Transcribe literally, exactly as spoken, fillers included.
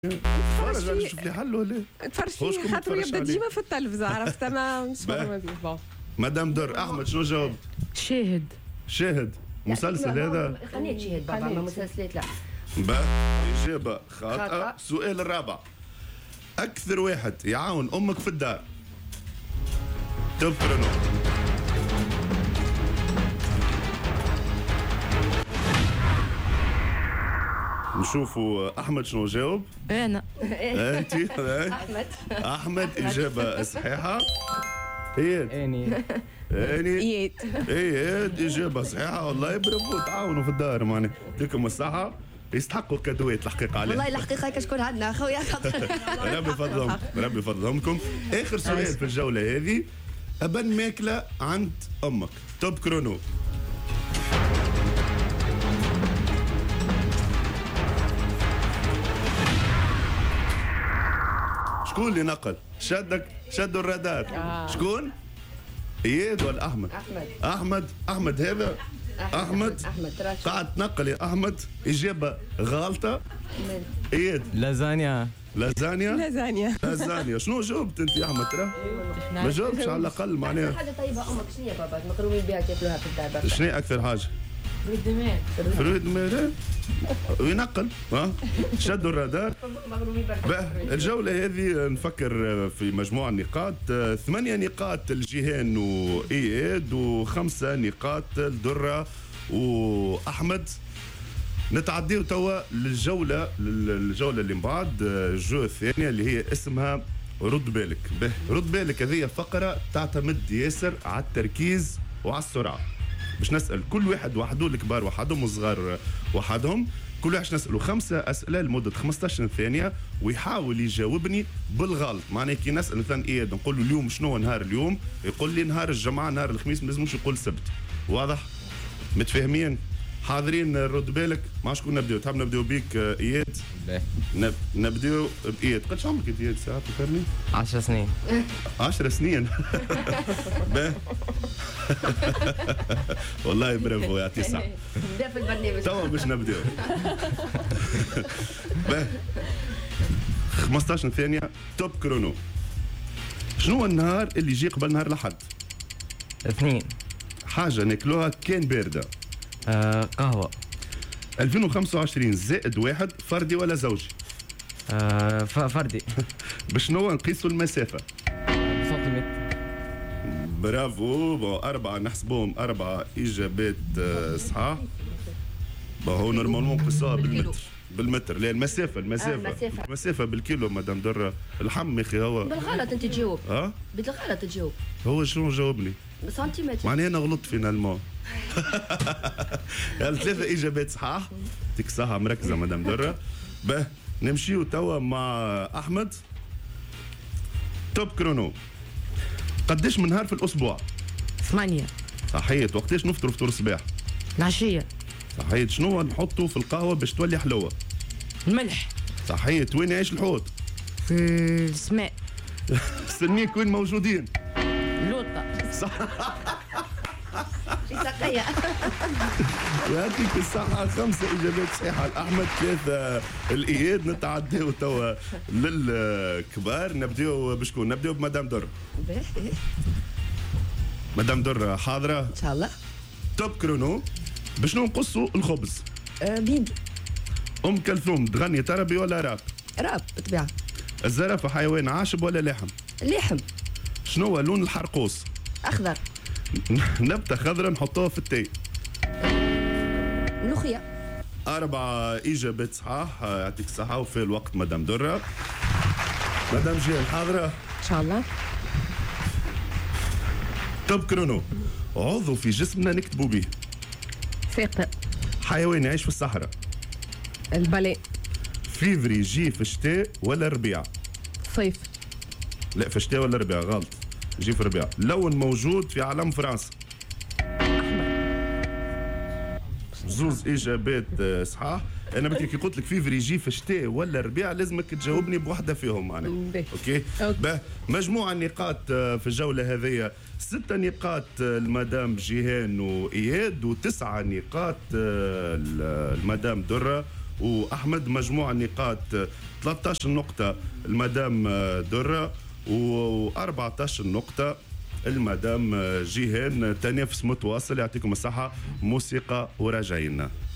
تفرج على شوف لي حل ولا تفرج فيه خاطر يبدا ديما في التلفزه عرفت انا مش فاهمه بيه. بون مدام در احمد شنو جاوب؟ شاهد. شاهد مسلسل هذا؟ قناة شاهد بابا ما مسلسلات لا. با إجابة خاطئة. السؤال الرابع، أكثر واحد يعاون أمك في الدار. توب كرونو. نشوفوا أحمد شنو جاوب؟ أنا. أنت؟ أحمد. أحمد إجابة صحيحة. إياد. اني اني اياد اياد اجابه صحيحه والله. برافو تعاونوا في الدار معناها يعطيكم الصحه. يستحقوا كادوات الحقيقه عليه. والله الحقيقه كشكون عندنا خويا خاطر ربي فضلهم ربي فضلهمكم. اخر سؤال في الجوله هذه، ابن ماكله عند امك. توب كرونو. شكون اللي نقل؟ شدك شدوا الرادار. آه. شكون؟ اياد ولا احمد؟ احمد. احمد احمد هذا احمد احمد راشد. قاعد تنقل يا احمد. اجابه غلطه. اياد لازانيا. لازانيا. لازانيا لازانيا. شنو جاوبت انت يا احمد؟ ترى ما جاوبتش على الاقل معناها. حاجه طيبه امك شنو يا بابا مقرومين بها تاكلوها في الدار برشا. شنو اكثر حاجه؟ فريد ميران وينقل. ها شدوا الرادار. مغرومين برشا. بقى الجولة هذه نفكر في مجموعة نقاط، ثمانية نقاط الجيهان وإياد وخمسة نقاط الدرة وأحمد. نتعديو توا للجولة للجولة اللي من بعد، الجو الثانية اللي هي اسمها رد بالك. به رد بالك هذه فقرة تعتمد ياسر على التركيز وعلى السرعة. باش نسأل كل واحد وحده، الكبار وحدهم والصغار وحدهم، كل واحد نسأله خمسة أسئلة لمدة خمسطاش ثانية ويحاول يجاوبني بالغلط. معناها كي نسأل مثلا إياد نقول له اليوم شنو نهار اليوم، يقول لي نهار الجمعة نهار الخميس، ما لازمش يقول سبت. واضح؟ متفاهمين؟ حاضرين رد بالك. مع شكون نبداو؟ تحب نبداو بيك إياد؟ نب... نبداو بإياد. قداش عمرك أنت إياد ساعة فكرني؟ عشر سنين. عشر سنين. باه والله برافو يعطي الصحة. نبدا في البرنامج. توا باش نبداو. باه خمسطاش ثانية. توب كرونو. شنو النهار اللي يجي قبل نهار الأحد؟ اثنين. حاجة ناكلوها كان باردة. آه قهوة. ألفين وخمسة وعشرين زائد واحد فردي ولا زوجي؟ آه فردي. بشنو نقيسوا المسافة؟ سنتيمتر. برافو. بو أربعة نحسبوهم أربعة إجابات صحاح. بو هو نورمالمون نقيسوها بالمتر. بالمتر. لا المسافة المسافة. آه المسافة. المسافة بالكيلو مدام درة. الحم يا أخي هو. بالغلط انت تجاوب. ها؟ بالغلط تجاوب. هو شنو جاوبني؟ سنتيمتر. معناها أنا غلطت فينالمون. ثلاثة إجابات صحاح. يعطيك الصحة مركزة مدام درة. باه نمشيو توا مع أحمد. توب كرونو. قديش من نهار في الأسبوع؟ ثمانية. صحيت. وقتاش نفطروا فطور الصباح؟ العشية. صحيت. شنو نحطوا في القهوة باش تولي حلوة؟ الملح. صحيت. وين يعيش الحوت؟ في السماء. السنيك وين موجودين؟ لوطة. صح. في سقيا. يعطيك الصحة. خمسة إجابات صحيحة لأحمد، ثلاثة الإياد. نتعداو توا للكبار. نبداو بشكون؟ نبداو بمدام در. مدام در حاضرة؟ ان شاء الله. توب كرونو. بشنو نقصوا الخبز؟ آه بيد. أم كلثوم تغني طربي ولا راب؟ راب بالطبيعه. الزرافة حيوان عاشب ولا لحم؟ لحم. شنو هو لون الحرقوس؟ اخضر. نبتة خضراء نحطوها في التاي. ملوخيه. أربعة إجابات صحاح. يعطيك الصحة وفي الوقت مدام درة. مدام جيل حاضرة؟ ان شاء الله. توب كرونو. عضو في جسمنا نكتبوا به. ثقة. حيوان يعيش في الصحراء. البلاء. فيفري يجي في الشتاء ولا الربيع؟ صيف. لا في الشتاء ولا الربيع غلط. يجي في الربيع. لون موجود في علم فرنسا. زوز اجابات صحاح. انا بكي كي قلت لك فيفري يجي في الشتاء ولا الربيع لازمك تجاوبني بوحده فيهم معناها. اوكي. باه مجموع النقاط في الجوله هذه ستة نقاط المدام جيهان واياد وتسعة نقاط المدام دره واحمد. مجموع النقاط ثلاثة عشر نقطه المدام دره و14 نقطه المدام جيهان. تنافس متواصل، يعطيكم الصحه. موسيقى وراجعين.